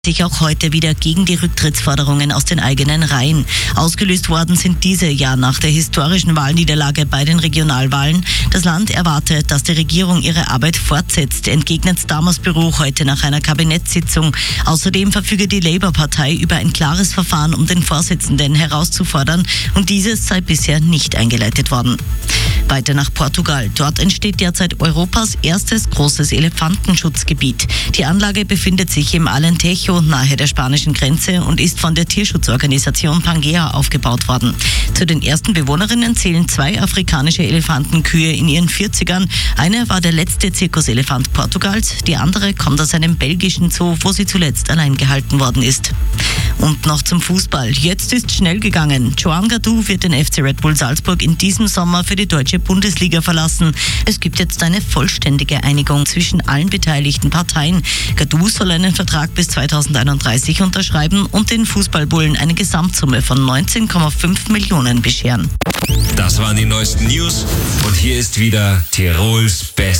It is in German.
sich auch heute wieder gegen die Rücktrittsforderungen aus den eigenen Reihen. Ausgelöst worden sind diese ja nach der historischen Wahlniederlage bei den Regionalwahlen. Das Land erwartet, dass die Regierung ihre Arbeit fortsetzt, entgegnet Starmers Büro heute nach einer Kabinettssitzung. Außerdem verfüge die Labour-Partei über ein klares Verfahren, um den Vorsitzenden herauszufordern, und dieses sei bisher nicht eingeleitet worden. Weiter nach Portugal. Dort entsteht derzeit Europas erstes großes Elefantenschutzgebiet. Die Anlage befindet sich im Alentejo nahe der spanischen Grenze und ist von der Tierschutzorganisation Pangea aufgebaut worden. Zu den ersten Bewohnerinnen zählen 2 afrikanische Elefantenkühe in ihren 40ern. Eine war der letzte Zirkuselefant Portugals, die andere kommt aus einem belgischen Zoo, wo sie zuletzt allein gehalten worden ist. Und noch zum Fußball. Jetzt ist schnell gegangen. Joan Gadou wird den FC Red Bull Salzburg in diesem Sommer für die deutsche Bundesliga verlassen. Es gibt jetzt eine vollständige Einigung zwischen allen beteiligten Parteien. Gadou soll einen Vertrag bis 2031 unterschreiben und den Fußballbullen eine Gesamtsumme von 19,5 Millionen bescheren. Das waren die neuesten News und hier ist wieder Tirols Best.